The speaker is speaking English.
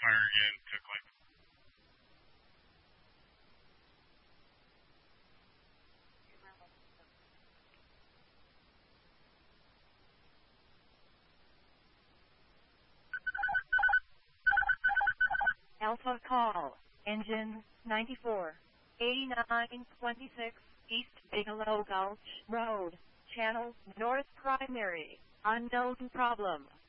fire again. Took like Alpha call. Engine 94. 8926 East Bigelow Gulch Road. Channel North Primary. Unknown problem.